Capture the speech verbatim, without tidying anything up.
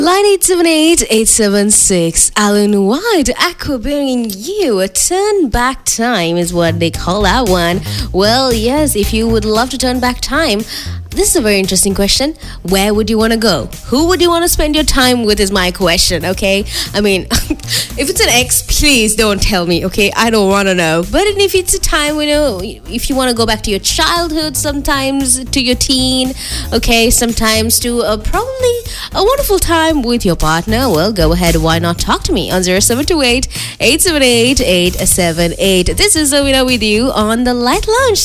Line eight seven eight, eight seven six. Alan White, Aqua bringing you a turn back time is what they call that one. Well, yes, if you would love to turn back time, this is a very interesting question. Where would you want to go? Who would you want to spend your time with is my question, okay? I mean, if it's an ex, please don't tell me, okay? I don't want to know. But if it's a time, you know, if you want to go back to your childhood sometimes, to your teen, okay, sometimes to a, probably a wonderful time with your partner, well, go ahead. Why not talk to me on zero seven two eight, eight seven eight, eight seven eight. This is Zawina with you on the Light Lounge.